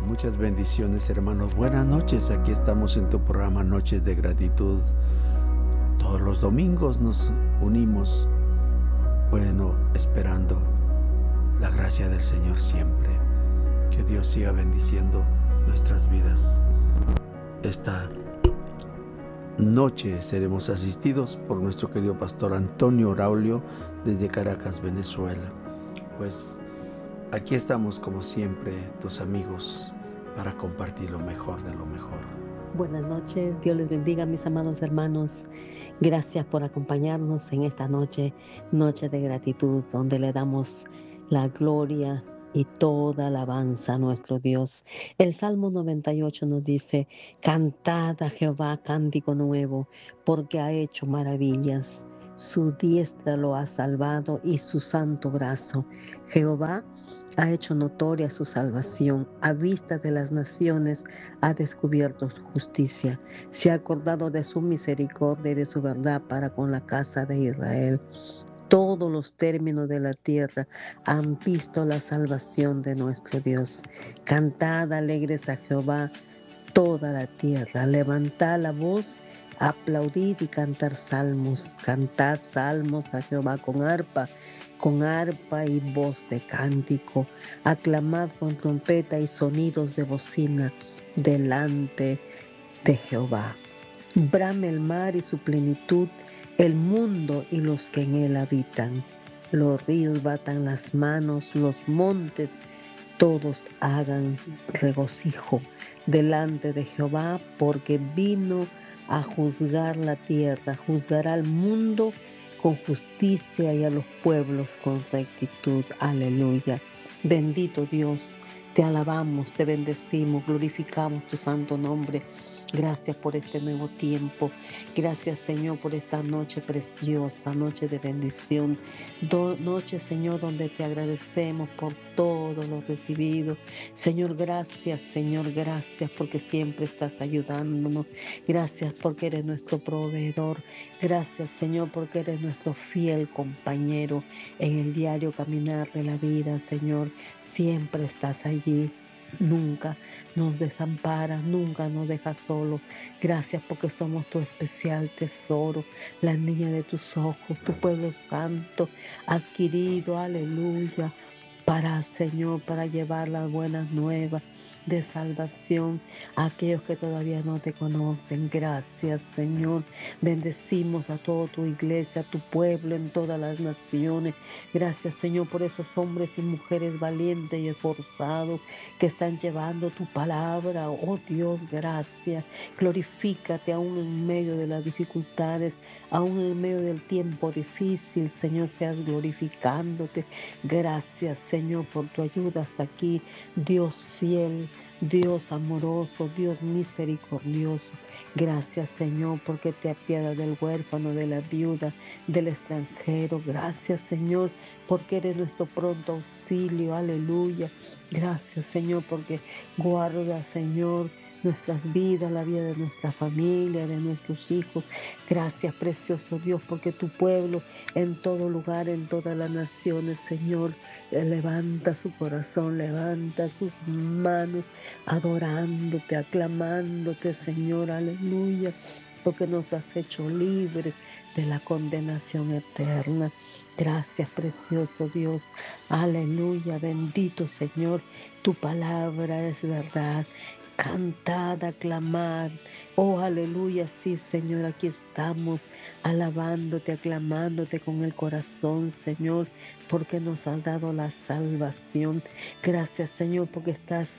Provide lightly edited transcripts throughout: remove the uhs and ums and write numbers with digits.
Muchas bendiciones, hermanos. Buenas noches. Aquí estamos en tu programa Noches de Gratitud. Todos los domingos nos unimos, esperando la gracia del Señor siempre. Que Dios siga bendiciendo nuestras vidas. Esta noche seremos asistidos por nuestro querido pastor Antonio Raulio desde Caracas, Venezuela. Aquí estamos como siempre, tus amigos, para compartir lo mejor de lo mejor. Buenas noches, Dios les bendiga, mis amados hermanos. Gracias por acompañarnos en esta noche de gratitud, donde le damos la gloria y toda alabanza a nuestro Dios. El Salmo 98 nos dice: cantad a Jehová cántico nuevo, porque ha hecho maravillas. Su diestra lo ha salvado y su santo brazo. Jehová ha hecho notoria su salvación. A vista de las naciones ha descubierto su justicia. Se ha acordado de su misericordia y de su verdad para con la casa de Israel. Todos los términos de la tierra han visto la salvación de nuestro Dios. Cantad alegres a Jehová toda la tierra. Levantad la voz, aplaudid y cantar salmos. Cantad salmos a Jehová con arpa y voz de cántico. Aclamad con trompeta y sonidos de bocina delante de Jehová. Brame el mar y su plenitud, el mundo y los que en él habitan. Los ríos batan las manos, los montes todos hagan regocijo delante de Jehová, porque vino a juzgar la tierra, juzgará al mundo con justicia y a los pueblos con rectitud. Aleluya. Bendito Dios, te alabamos, te bendecimos, glorificamos tu santo nombre. Gracias por este nuevo tiempo. Gracias, Señor, por esta noche preciosa, noche de bendición. Noche, Señor, donde te agradecemos por todo lo recibido. Señor, gracias, porque siempre estás ayudándonos. Gracias porque eres nuestro proveedor. Gracias, Señor, porque eres nuestro fiel compañero en el diario caminar de la vida, Señor. Siempre estás allí. Nunca nos desamparas, nunca nos dejas solo. Gracias porque somos tu especial tesoro, la niña de tus ojos, tu pueblo santo, adquirido, aleluya, Señor, para llevar las buenas nuevas de salvación a aquellos que todavía no te conocen. Gracias, Señor. Bendecimos a toda tu iglesia, a tu pueblo en todas las naciones. Gracias, Señor, por esos hombres y mujeres valientes y esforzados que están llevando tu palabra. Oh Dios, gracias. Glorifícate aún en medio de las dificultades, aún en medio del tiempo difícil. Señor, seas glorificándote. Gracias, Señor, por tu ayuda hasta aquí. Dios fiel, Dios amoroso, Dios misericordioso. Gracias, Señor, porque te apiadas del huérfano, de la viuda, del extranjero. Gracias, Señor, porque eres nuestro pronto auxilio. Aleluya. Gracias, Señor, porque guarda, Señor, nuestras vidas, la vida de nuestra familia, de nuestros hijos. Gracias, precioso Dios, porque tu pueblo en todo lugar, en todas las naciones, Señor, levanta su corazón, levanta sus manos, adorándote, aclamándote, Señor, aleluya, porque nos has hecho libres de la condenación eterna. Gracias, precioso Dios, aleluya, bendito Señor, tu palabra es verdad. Cantad, aclamad, oh aleluya, sí, Señor, aquí estamos alabándote, aclamándote con el corazón, Señor, porque nos has dado la salvación. Gracias, Señor, porque estás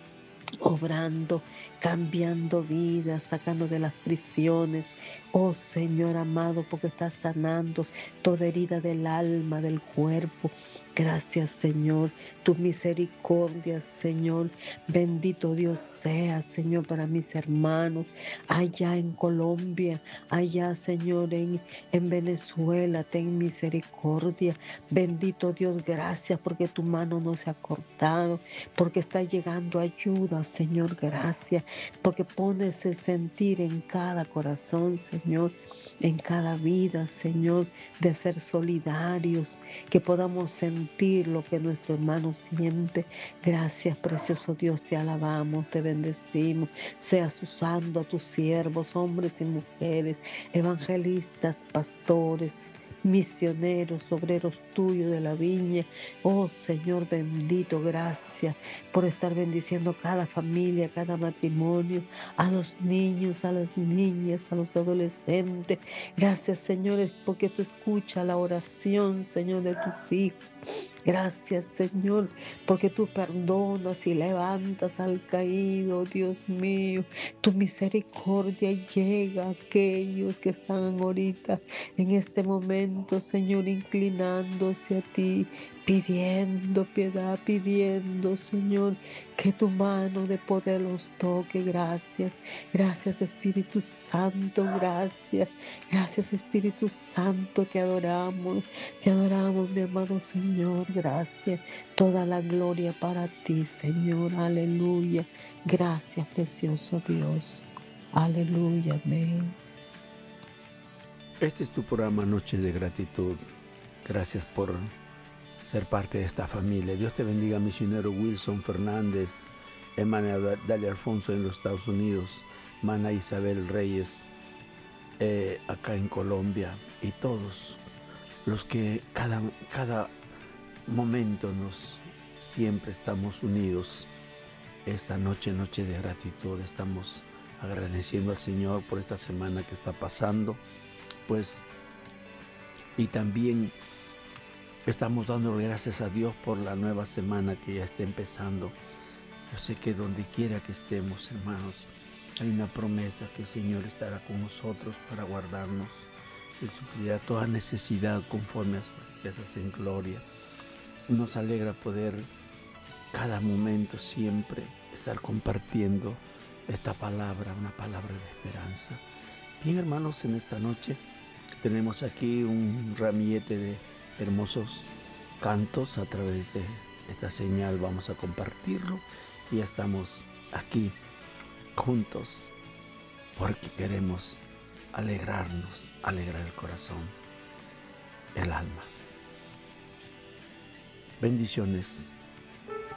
obrando, cambiando vidas, sacando de las prisiones. Oh Señor amado, porque estás sanando toda herida del alma, del cuerpo. Gracias, Señor, tu misericordia, Señor. Bendito Dios sea, Señor, para mis hermanos allá en Colombia, allá, Señor, en Venezuela. Ten misericordia. Bendito Dios, gracias porque tu mano no se ha cortado, porque está llegando ayuda, Señor, gracias, porque pones el sentir en cada corazón, Señor, en cada vida, Señor, de ser solidarios, que podamos sentir sentir lo que nuestro hermano siente. Gracias, precioso Dios, te alabamos, te bendecimos. Seas usando a tus siervos, hombres y mujeres, evangelistas, pastores, misioneros, obreros tuyos de la viña. Oh Señor bendito, gracias por estar bendiciendo cada familia, cada matrimonio, a los niños, a las niñas, a los adolescentes. Gracias, Señor, porque tú escuchas la oración, Señor, de tus hijos. Gracias, Señor, porque tú perdonas y levantas al caído, Dios mío. Tu misericordia llega a aquellos que están ahorita en este momento, Señor, inclinándose a ti, pidiendo piedad, pidiendo, Señor, que tu mano de poder los toque. Gracias, gracias Espíritu Santo, gracias, gracias Espíritu Santo, te adoramos, mi amado Señor, gracias, toda la gloria para ti, Señor, aleluya, gracias, precioso Dios, aleluya, amén. Este es tu programa Noche de Gratitud. Gracias por ser parte de esta familia. Dios te bendiga, misionero Wilson Fernández, hermana Dalia Alfonso en los Estados Unidos, hermana Isabel Reyes acá en Colombia, y todos los que cada momento siempre estamos unidos. Esta noche de gratitud, estamos agradeciendo al Señor por esta semana que está pasando, pues, y también estamos dándole gracias a Dios por la nueva semana que ya está empezando. Yo sé que donde quiera que estemos, hermanos, hay una promesa que el Señor estará con nosotros para guardarnos. Él suplirá toda necesidad conforme a sus riquezas en gloria. Nos alegra poder cada momento siempre estar compartiendo esta palabra, una palabra de esperanza. Bien, hermanos, en esta noche tenemos aquí un ramillete de hermosos cantos. A través de esta señal vamos a compartirlo, y ya estamos aquí juntos porque queremos alegrarnos, alegrar el corazón, el alma. Bendiciones.